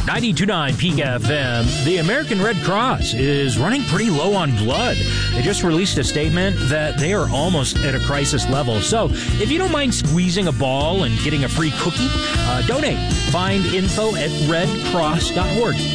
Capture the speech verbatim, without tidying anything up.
ninety-two point nine Peak F M. The American Red Cross is running pretty low on blood. They just released a statement that they are almost at a crisis level. So if you don't mind squeezing a ball and getting a free cookie, uh, donate. Find info at red cross dot org.